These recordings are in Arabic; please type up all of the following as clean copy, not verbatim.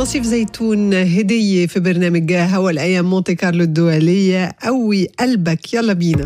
نصيف زيتون هدية في برنامج هوا الأيام مونتي كارلو الدولية. قوي قلبك، يلا بينا.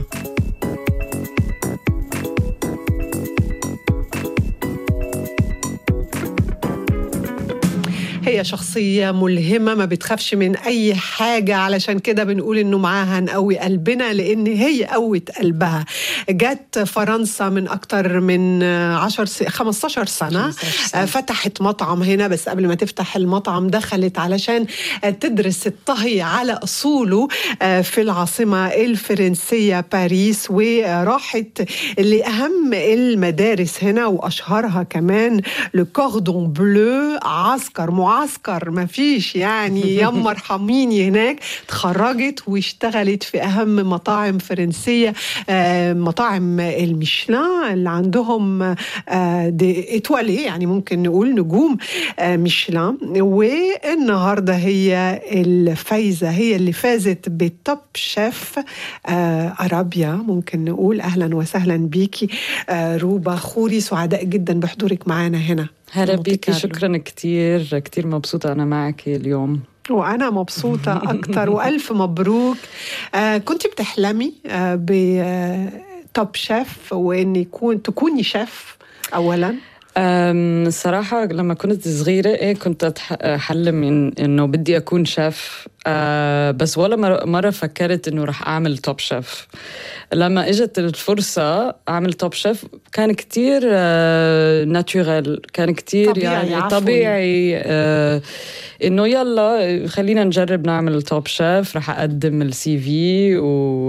هي شخصية ملهمة، ما بتخافش من أي حاجة، علشان كده بنقول إنه معاها نقوي قلبنا، لأن هي قوت قلبها. جت فرنسا من أكتر من 15 سنة. فتحت مطعم هنا، بس قبل ما تفتح المطعم دخلت علشان تدرس الطهي على أصوله في العاصمة الفرنسية باريس، وراحت لأهم المدارس هنا وأشهرها كمان لكوردون بلو، معسكر ما فيش يعني يما ارحميني. هناك تخرجت واشتغلت في أهم مطاعم فرنسية، مطاعم الميشلان اللي عندهم دي إتوالي، يعني ممكن نقول نجوم ميشلان. والنهاردة هي الفايزة، هي اللي فازت بالتوب شيف أرابيا، ممكن نقول. أهلا وسهلا بيكي روبا خوري، سعداء جدا بحضورك معنا هنا. هلا بيكي، شكرا كتير مبسوطة أنا معك اليوم. وأنا مبسوطة أكتر وألف مبروك. كنت بتحلمي بتوب شيف وإن تكوني شيف أولا؟ صراحة لما كنت صغيرة كنت أحلم إنه بدي أكون شيف، بس ولا مرة فكرت إنه رح أعمل توب شيف. لما إجت الفرصة أعمل توب شيف كان كتير ناتورال، كان كتير طبيعي إنه يلا خلينا نجرب نعمل توب شيف. رح أقدم السي في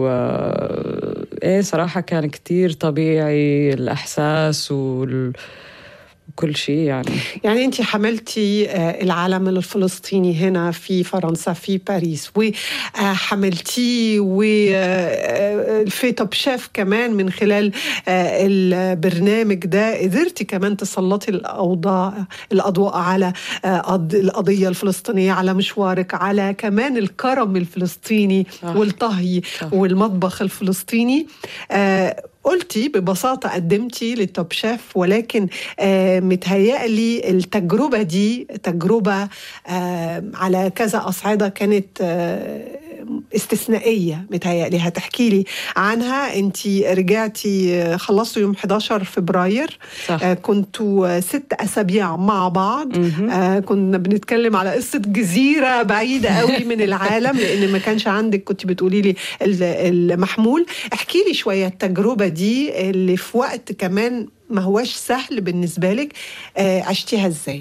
صراحة كان كتير طبيعي الإحساس كل شيء. يعني أنت حملتي العلم الفلسطيني هنا في فرنسا في باريس، وحملتي في توب شيف كمان من خلال البرنامج ده. قدرتي كمان تسلطي الأضواء على القضية الفلسطينية، على مشوارك، على كمان الكرم الفلسطيني والطهي والمطبخ الفلسطيني. قلتي ببساطة قدمتي للتوب شيف، ولكن متهيألي التجربة دي تجربة على كذا أصعدة كانت استثنائية. متهيألي هتحكي لي عنها. انتي رجعتي خلصتوا يوم 11 فبراير، كنتوا 6 أسابيع مع بعض. كنا بنتكلم على قصة جزيرة بعيدة قوي من العالم، لأن ما كانش عندك، كنت بتقولي لي المحمول. احكي لي شوية التجربة دي اللي في وقت كمان ما هواش سهل بالنسبة لك، عشتيها ازاي؟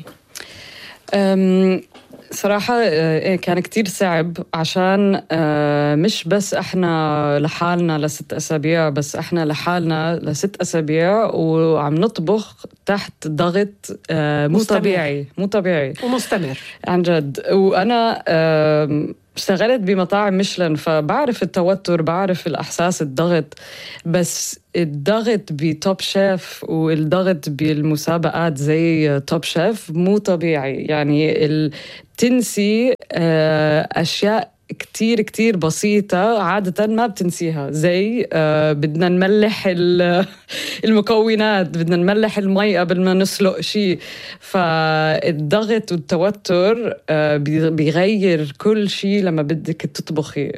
صراحة كان كتير صعب، عشان مش بس احنا لحالنا ل6 أسابيع، بس احنا لحالنا ل6 أسابيع وعم نطبخ تحت ضغط مو طبيعي ومستمر عن جد. وأنا اشتغلت بمطاعم ميشلان، فبعرف التوتر، بعرف الأحساس، الضغط. بس الضغط بتوب شيف والضغط بالمسابقات زي توب شيف مو طبيعي. يعني تنسي أشياء كتير بسيطة عادة ما بتنسيها، زي بدنا نملح المكونات، بدنا نملح المي قبل ما نسلق شيء. فالضغط والتوتر بيغير كل شيء لما بدك تطبخي.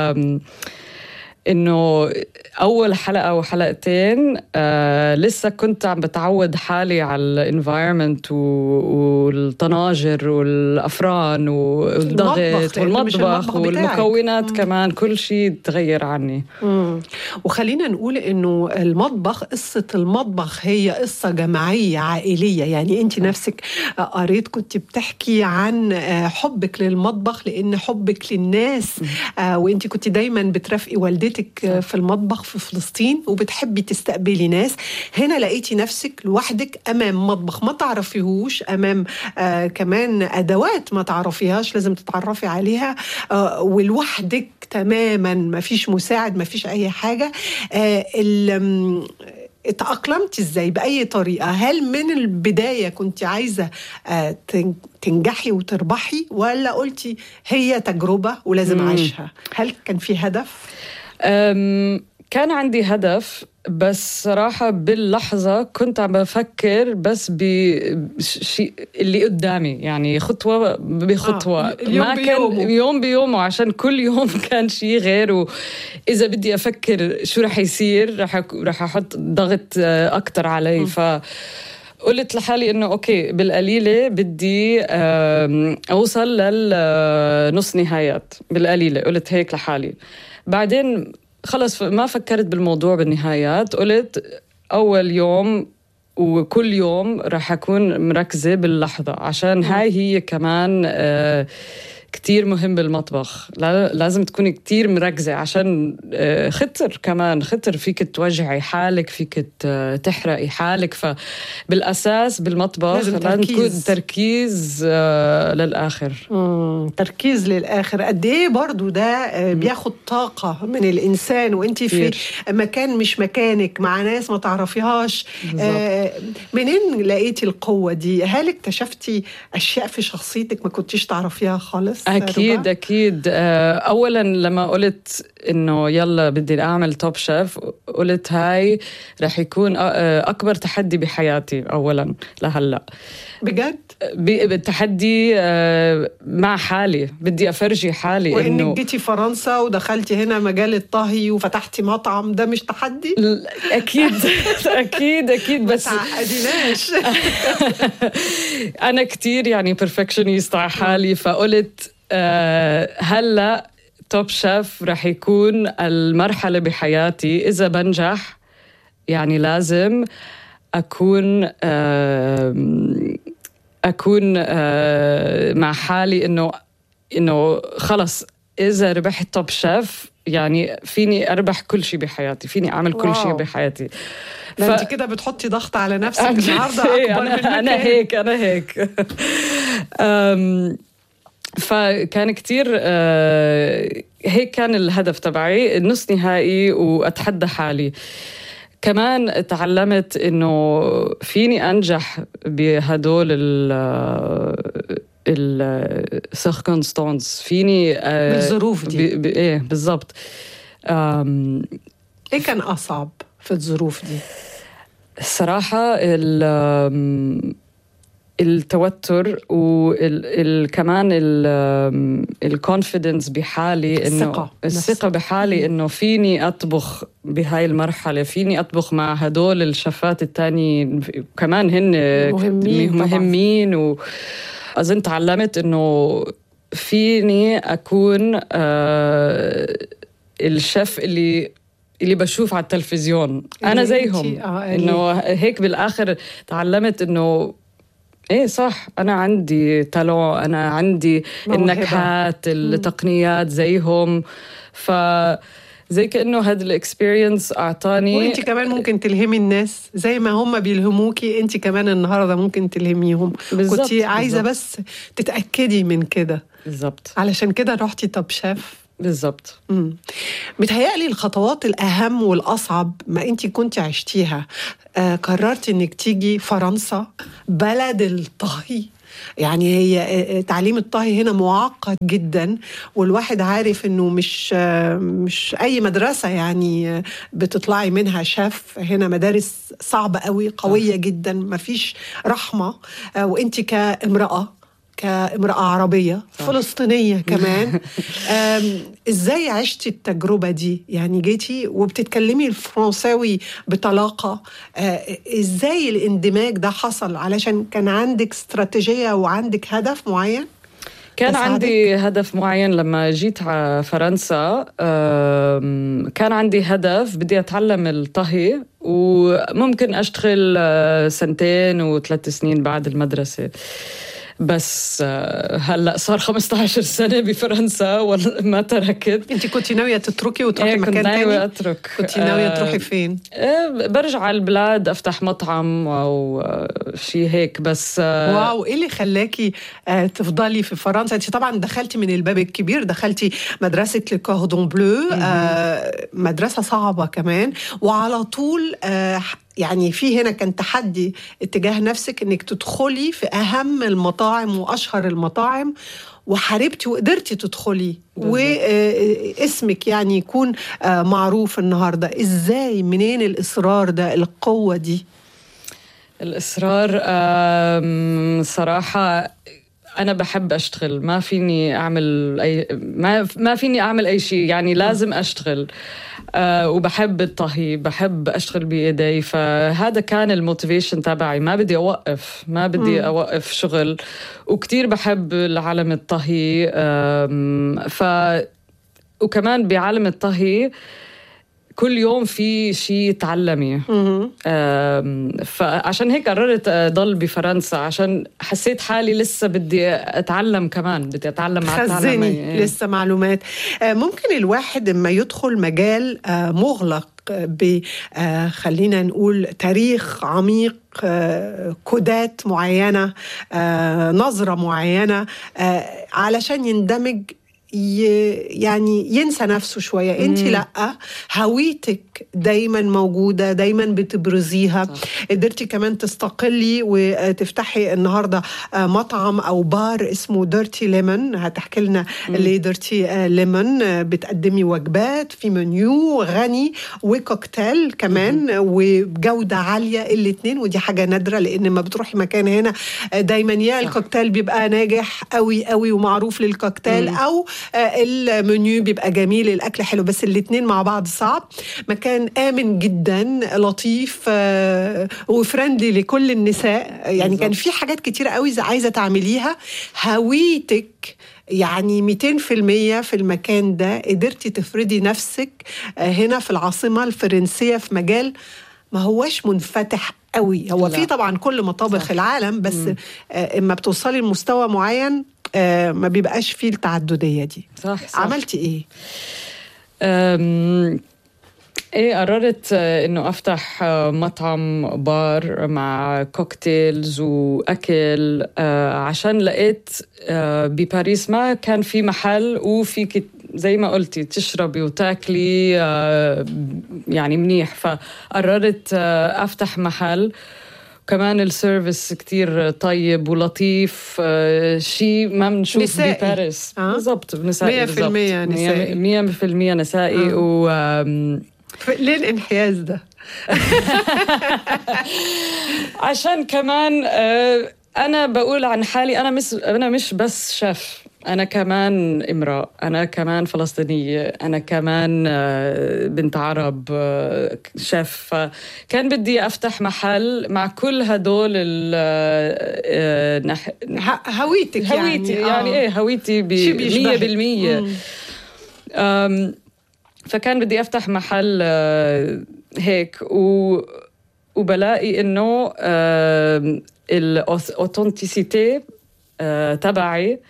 إنه أول حلقة وحلقتين لسه كنت عم بتعود حالي على الانفايرمنت والطناجر والأفران والضغط والمطبخ والمكونات كمان، كل شيء تغير عني. وخلينا نقول إنه المطبخ، قصة المطبخ هي قصة جماعية عائلية. يعني أنت نفسك قريت، كنت بتحكي عن حبك للمطبخ لأن حبك للناس، وأنت كنت دايما بترافقي والدتك في المطبخ في فلسطين وبتحبي تستقبلي ناس. هنا لقيتي نفسك لوحدك أمام مطبخ ما تعرفيهوش، أمام كمان أدوات ما تعرفيهاش لازم تتعرفي عليها، ولوحدك تماما، ما فيش مساعد، ما فيش أي حاجة. اتأقلمت ازاي؟ بأي طريقة؟ هل من البداية كنت عايزة تنجحي وتربحي، ولا قلتي هي تجربة ولازم أعيشها؟ هل كان في هدف؟ كان عندي هدف، بس صراحة باللحظة كنت عم بفكر بس بشيء اللي قدامي، يعني خطوة بخطوة. ما كان يوم بيومه، عشان كل يوم كان شيء غير. وإذا بدي أفكر شو رح يصير رح أحط ضغط أكتر علي. قلت لحالي إنه أوكي، بالقليلة بدي أوصل للنص نهايات بالقليلة. قلت هيك لحالي. بعدين خلص ما فكرت بالموضوع بالنهايات. قلت أول يوم وكل يوم رح أكون مركزة باللحظة، عشان هاي هي كمان كتير مهم بالمطبخ. لازم تكوني كتير مركزة، عشان خطر كمان، خطر فيك توجعي حالك، فيك تحرقي حالك. فبالأساس بالمطبخ لازم تكون تركيز للآخر. تركيز للآخر. قد إيه برضو ده بياخد طاقة من الإنسان، وإنتي في مكان مش مكانك، مع ناس ما تعرفيهاش. منين لقيتي القوة دي؟ هل اكتشفتي أشياء في شخصيتك ما كنتيش تعرفيها خالص؟ أكيد ربا؟ أكيد. أولا لما قلت إنه يلا بدي أعمل توب شيف، قلت هاي رح يكون أكبر تحدي بحياتي أولا لهلأ. بجد؟ بالتحدي مع حالي، بدي أفرجي حالي. وإنك جيتي فرنسا ودخلتي هنا مجال الطهي وفتحتي مطعم، ده مش تحدي؟ أكيد أكيد بس عاديناش. أنا كتير يعني perfectionist على حالي، فقلت هلأ توب شيف رح يكون المرحلة بحياتي. إذا بنجح يعني لازم أكون مع حالي إنه خلص، إذا ربحت توب شيف يعني فيني أربح كل شيء بحياتي، فيني أعمل كل شيء بحياتي. أنت كده بتحطي ضغط على نفسك النهاردة أكبر من أنا هيك فكان كتير هيك كان الهدف تبعي، النص نهائي وأتحدى حالي. كمان تعلمت إنه فيني أنجح بهدول السيركمستانس، فيني بالظروف دي. إيه بالضبط. إيه كان أصعب في الظروف دي؟ الصراحة التوتر، وكمان الكونفيدنس بحالي، إنه الثقة بحالي إنه فيني أطبخ بهاي المرحلة، فيني أطبخ مع هدول الشفات التاني كمان هن مهمين. وأظن تعلمت إنه فيني أكون الشيف اللي بشوف على التلفزيون، أنا زيهم. إنه هيك بالآخر تعلمت إنه إيه صح، أنا عندي تالون، أنا عندي النكهات، التقنيات زيهم. زي كأنه هذا الإكسبيرينس أعطاني. وإنتي كمان ممكن تلهمي الناس زي ما هم بيلهموكي، إنتي كمان النهاردة ممكن تلهميهم. كنتي عايزة بس تتأكدي من كده. بالضبط. علشان كده رحتي توب شيف. بالضبط. متهيألي الخطوات الأهم والأصعب ما أنتي كنتي عشتيها، قررتي أنك تيجي فرنسا بلد الطهي. يعني هي تعليم الطهي هنا معقد جدا، والواحد عارف أنه مش أي مدرسة يعني بتطلعي منها شاف. هنا مدارس صعبة قوي، قوية جدا، مفيش رحمة. وأنتي كامرأة عربية فلسطينية كمان، إزاي عشتي التجربة دي؟ يعني جيتي وبتتكلمي الفرنساوي بطلاقة، إزاي الاندماج ده حصل؟ علشان كان عندك استراتيجية وعندك هدف معين؟ كان عندي هدف معين لما جيت على فرنسا. كان عندي هدف، بدي أتعلم الطهي وممكن أشتغل 2 و3 سنين بعد المدرسة. بس هلأ صار 15 سنة بفرنسا وما تركت. انت كنتي ناوية تتركي وتروحي مكان تاني؟ كنت ناوية أترك. كنتي ناوية تروحي فين؟ برجع على البلاد أفتح مطعم أو شيء هيك. بس واو، إيه اللي خلاكي تفضلي في فرنسا؟ انت طبعا دخلتي من الباب الكبير، دخلتي مدرسة الكوردون بلو، مدرسة صعبة كمان، وعلى طول يعني في هنا كان تحدي اتجاه نفسك انك تدخلي في اهم المطاعم واشهر المطاعم، وحاربتي وقدرتي تدخلي واسمك يعني يكون معروف النهاردة. ازاي؟ منين الإصرار ده، القوة دي؟ الإصرار صراحة أنا بحب أشتغل، ما فيني أعمل ما فيني أعمل أي شيء، يعني لازم أشتغل. وبحب الطهي، بحب أشتغل بيدي، فهذا كان الموتيفيشن تبعي. ما بدي أوقف شغل، وكتير بحب العالم الطهي. وكمان بعالم الطهي كل يوم في شيء تعلمي. فعشان هيك قررت أضل بفرنسا، عشان حسيت حالي لسه بدي أتعلم كمان، بدي أتعلم مع خزني لسه معلومات. ممكن الواحد لما يدخل مجال مغلق خلينا نقول تاريخ عميق، كودات معينة، نظرة معينة، علشان يندمج يعني ينسى نفسه شوية. انت لأ، هويتك دايما موجودة، دايما بتبرزيها. قدرتي كمان تستقلي وتفتحي النهاردة مطعم أو بار اسمه ديرتي ليمون. هتحكي لنا ليه ديرتي ليمون. بتقدمي وجبات في منيو غني وكوكتيل كمان وبجودة عالية الاتنين، ودي حاجة نادرة، لأن ما بتروحي مكان هنا دايما يا الكوكتيل بيبقى ناجح قوي قوي ومعروف للكوكتيل، أو المنيو بيبقى جميل، الأكل حلو، بس الاتنين مع بعض صعب. مكان آمن جدا، لطيف وفرندلي لكل النساء. يعني كان في حاجات كتيرة قوي عايزة تعمليها. هويتك يعني 200% في المكان ده. قدرتي تفردي نفسك هنا في العاصمة الفرنسية في مجال ما هواش منفتح قوي. هو في طبعا كل مطابخ العالم، بس اما بتوصلي لمستوى معين ما بيبقاش فيه التعددية دي. صح. عملتي ايه؟ قررت انه افتح مطعم بار مع كوكتيلز واكل، عشان لقيت بباريس ما كان في محل وفيك زي ما قلتي تشربي وتاكلي يعني منيح. فقررت افتح محل، كمان السيرفيس كتير طيب ولطيف، شيء ما بنشوف بباريس. بالضبط، نسائي 100% نسائي، 100% نسائي. ليه الانحياز ده؟ عشان كمان أنا بقول عن حالي أنا مش بس شيف، أنا كمان امرأة، أنا كمان فلسطينية، أنا كمان بنت عرب شيف. فكان بدي أفتح محل مع كل هدول هويتك يعني هويتي 100%. فكان بدي أفتح محل هيك، وبلاقي إنه الأوثنتيسيتي تبعي،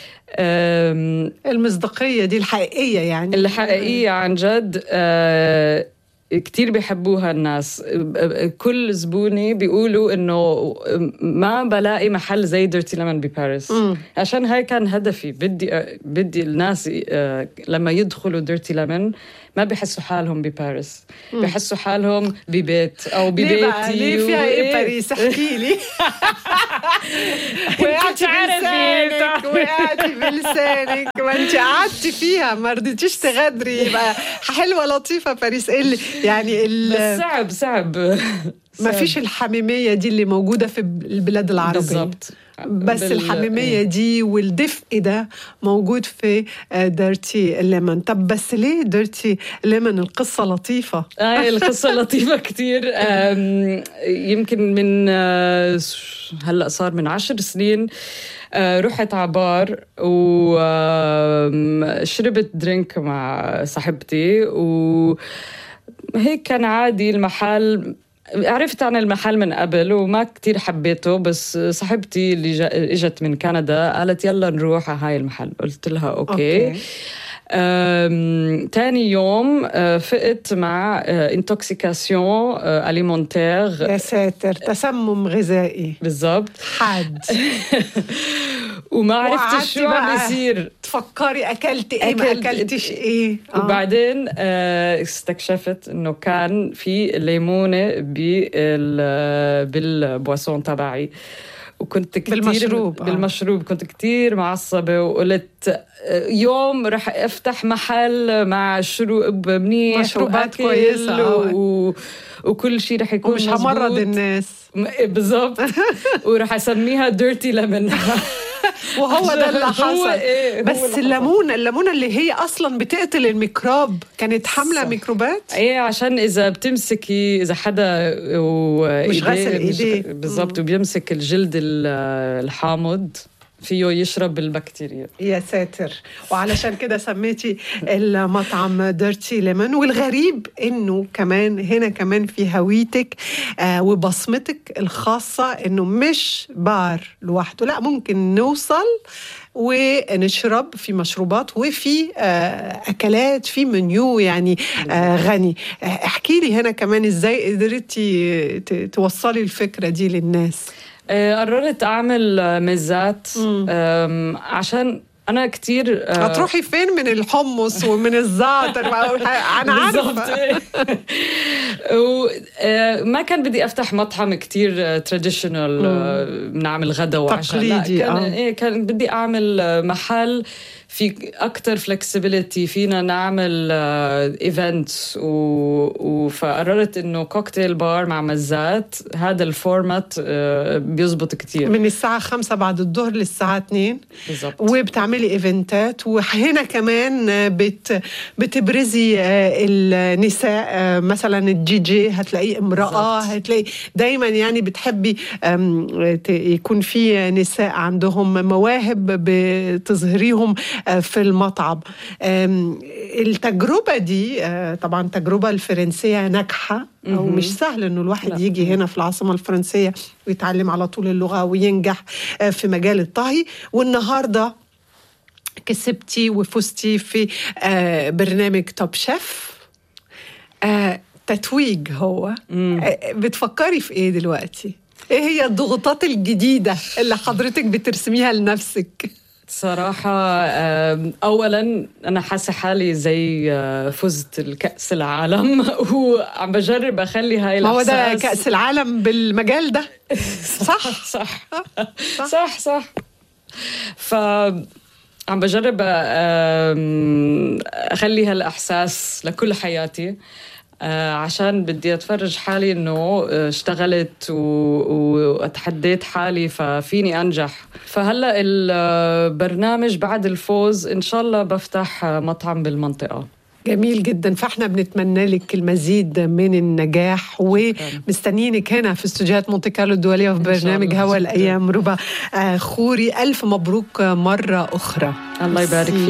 المصداقية دي الحقيقية، يعني الحقيقية عن جد كتير بيحبوها الناس. كل زبوني بيقولوا إنه ما بلاقي محل زي ديرتي ليمون بباريس. عشان هاي كان هدفي، بدي الناس لما يدخلوا ديرتي ليمون ما بيحسوا حالهم بباريس، بيحسوا حالهم ببيت أو ببيتي. ليه فيها إيه باريس؟ احكي لي. وقعتي بلسانك ما انت قعدتي فيها، ما رضيتيش تغادري. يبقى حلوة لطيفة باريس. يعني صعب ما فيش الحميمية دي اللي موجودة في البلاد العربية. بالضبط. بس الحميمية دي والدفء ده موجود في ديرتي ليمون. طب بس ليه ديرتي ليمون؟ القصة لطيفة. القصة لطيفة كتير. يمكن من هلأ صار من 10 سنين رحت عبار وشربت درينك مع صاحبتي، وهيك كان عادي. المحل عرفت عن المحل من قبل وما كتير حبيته، بس صاحبتي اللي اجت من كندا قالت يلا نروح على هاي المحل. قلت لها أوكي. تاني يوم فقت مع انتوكسيكاسيون أليمونتير. يا ساتر، تسمم غذائي. بالضبط، حاد. وما عرفت شو عم يصير. تفكري أكلت إيه ما أكلتش إيه. وبعدين استكشفت إنه كان في ليمونة بالبواسون تبعي، وكنت كتير بالمشروب كنت كتير معصبة، وقلت يوم رح افتح محل مع شروب منيح، مشروبات كويسة وكل شيء رح يكون مش همرض الناس بالضبط. ورح اسميها ديرتي ليمون. وهو ده اللي حصل. بس الليمونة اللي هي أصلا بتقتل الميكروب كانت حاملة ميكروبات. ايه، عشان إذا بتمسكي، إذا حدا مش غسل إيديه بالضبط وبيمسك الجلد الحامض فيه يشرب البكتيريا. يا ساتر. وعلشان كده سميتي المطعم ديرتي ليمون. والغريب إنه كمان هنا كمان في هويتك وبصمتك الخاصة، إنه مش بار لوحده، لا، ممكن نوصل ونشرب في مشروبات وفي أكلات، في منيو يعني غني. احكي لي هنا كمان إزاي قدرتي توصلي الفكرة دي للناس؟ قررت أعمل مزات عشان أنا كتير هتروحي فين من الحمص ومن الزعتر؟ أنا عارفة. وما كان بدي أفتح مطعم كتير تراديشنال بنعمل غدا وعشاء، لا، كان بدي أعمل محل في أكتر فلكسبيليتي، فينا نعمل إيفنتس. فقررت إنه كوكتيل بار مع مزات، هذا الفورمات بيزبط كتير، من الساعة 5 بعد الظهر للساعة 2 بالضبط. وبتعملي إيفنتات، وهنا كمان بتبرزي النساء، مثلا الجي جي هتلاقي امرأة، هتلاقي دايما يعني بتحبي يكون في نساء عندهم مواهب بتظهريهم في المطعم. التجربة دي طبعا تجربة الفرنسية ناجحة، أو مش سهل إنه الواحد يجي هنا في العاصمة الفرنسية ويتعلم على طول اللغة وينجح في مجال الطهي. والنهاردة كسبتي وفزتي في برنامج توب شيف، تتويج هو. بتفكري في إيه دلوقتي؟ إيه هي الضغوطات الجديدة اللي حضرتك بترسميها لنفسك؟ صراحة أولاً أنا حاسة حالي زي فزت الكأس العالم، وعم بجرب أخلي هاي الإحساس. ما هو ده كأس العالم بالمجال ده. صح صح صح صح. عم بجرب أخلي هالإحساس لكل حياتي، عشان بدي أتفرج حالي إنه اشتغلت واتحديت حالي ففيني أنجح. فهلأ البرنامج بعد الفوز إن شاء الله بفتح مطعم بالمنطقة. جميل جدا. فاحنا بنتمنى لك المزيد من النجاح، ومستنيينك هنا في استوديوهات مونتي كارلو الدولية في برنامج هوا الأيام. ربى خوري، ألف مبروك مرة أخرى. الله يبارك فيك.